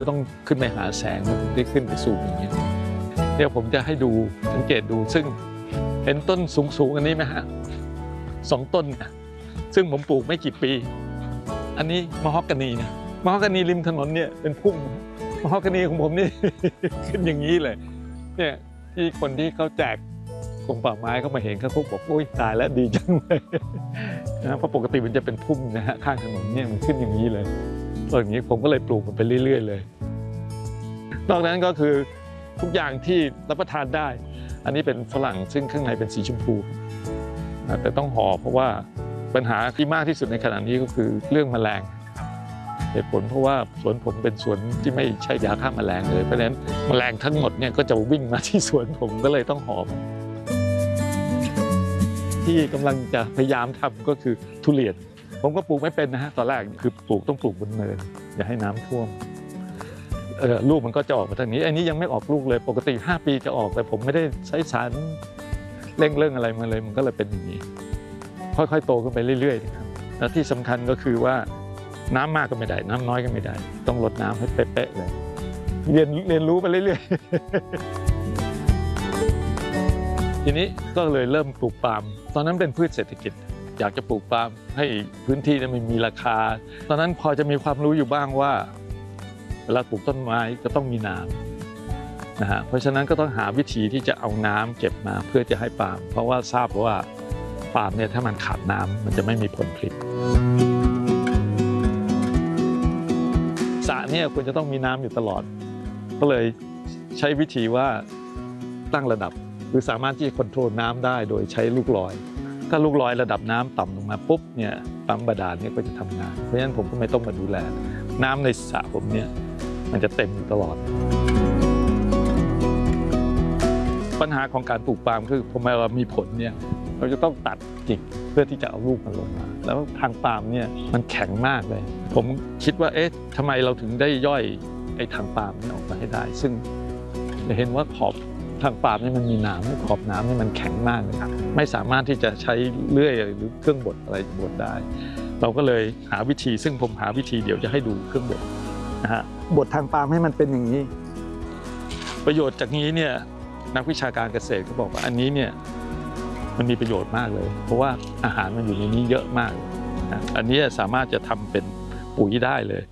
ต้องขึ้นไปหาแสงมันถึงได้ขึ้นไปสูงอย่างนี้เดี๋ยวผมจะให้ดูสังเกตดูซึ่งเห็นต้นสูงอันนี้ไหมฮะ2 ต้นนะซึ่งผมปลูกไม่กี่ปีอันนี้มะฮอกกานีนะมะฮอกกานีริมถนนเนี่ยเป็นพุ่มมะฮอกกานีของผมนี่ ขึ้นอย่างนี้เลยเนี่ยที่คนที่เขาแจกกรมป่าไม้เขามาเห็นเขาบอกโอ้ยตายแล้วดีจังเลยนะเพราะปกติมันจะเป็นพุ่มนะฮะข้างถนนเนี่ยมันขึ้นอย่างนี้เลยตอนอย่างนี้ผมก็เลยปลูกมันไปเรื่อยๆเลยนอกนั้นก็คือทุกอย่างที่รับประทานได้อันนี้เป็นฝรั่งซึ่งข้างในเป็นสีชมพูแต่ต้องห่อเพราะว่าปัญหาที่มากที่สุดในขณะนี้ก็คือเรื่องแมลงเหตุผลเพราะว่าสวนผมเป็นสวนที่ไม่ใช้ยาฆ่าแมลงเลยเพราะฉะนั้นแมลงทั้งหมดเนี่ยก็จะวิ่งมาที่สวนผมก็เลยต้องห่อที่กำลังจะพยายามทำก็คือทุเรียนผมก็ปลูกไม่เป็นนะฮะตอนแรกคือต้องปลูกบนเนินอย่าให้น้ำท่วมลูกมันก็จะออกมาทางนี้อันนี้ยังไม่ออกลูกเลยปกติ5 ปีจะออกแต่ผมไม่ได้ใช้สารเร่งอะไรมาเลยมันก็เลยเป็นอย่างนี้ค่อยๆโตขึ้นไปเรื่อยๆนะครับและที่สำคัญก็คือว่าน้ำมากก็ไม่ได้น้ำน้อยก็ไม่ได้ต้องลดน้ำให้เป๊ะๆเลยเรียนรู้ไปเรื่อยๆทีนี้ก็เลยเริ่มปลูกปาล์มตอนนั้นเป็นพืชเศรษฐกิจอยากจะปลูกปาล์มให้พื้นที่นั้นมันมีราคาตอนนั้นพอจะมีความรู้อยู่บ้างว่าเวลาปลูกต้นไม้ก็ต้องมีน้ำนะฮะเพราะฉะนั้นก็ต้องหาวิธีที่จะเอาน้ำเก็บมาเพื่อจะให้ปาล์มเพราะว่าทราบว่าปาล์มเนี่ยถ้ามันขาดน้ำมันจะไม่มีผลผลิตสระเนี่ยควรจะต้องมีน้ำอยู่ตลอดก็เลยใช้วิธีว่าตั้งระดับคือสามารถที่จะควบคุมน้ำได้โดยใช้ลูกลอยถ้าลูกลอยระดับน้ำต่ำลงมาปุ๊บเนี่ยปั๊มบาดาลเนี่ยก็จะทำงานเพราะฉะนั้นผมก็ไม่ต้องมาดูแลน้ำในสระผมเนี่ยมันจะเต็มอยู่ตลอดปัญหาของการปลูกปาล์มคือพอเรามีผลเนี่ยเราจะต้องตัดกิ่งเพื่อที่จะเอาลูกมันลงมาแล้วทางปาล์มเนี่ยมันแข็งมากเลยผมคิดว่าเอ๊ะทำไมเราถึงได้ย่อยไอ้ทางปาล์มนี่ออกมาให้ได้ซึ่งจะเห็นว่าขอบทางปาล์มนี่มันมีน้ำขอบน้ำนี่มันแข็งมากเลยไม่สามารถที่จะใช้เลื่อยหรือเครื่องบดอะไรบดได้เราก็เลยหาวิธีซึ่งผมหาวิธีเดี๋ยวจะให้ดูเครื่องบดนะฮะบดทางปาล์มให้มันเป็นอย่างนี้ประโยชน์จากนี้เนี่ยนักวิชาการเกษตรเขาบอกว่าอันนี้เนี่ยมันมีประโยชน์มากเลยเพราะว่าอาหารมันอยู่ในนี้เยอะมากนะอันนี้สามารถจะทำเป็นปุ๋ยได้เลย